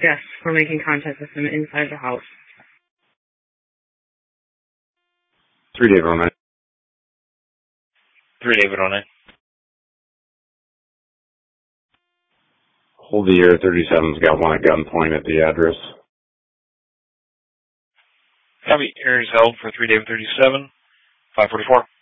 Yes, we're making contact with him inside the house. 3 David 09. 3 David 09. Hold the air 37's got one at gunpoint at the address. Copy. Air is held for 3 David 37, 544.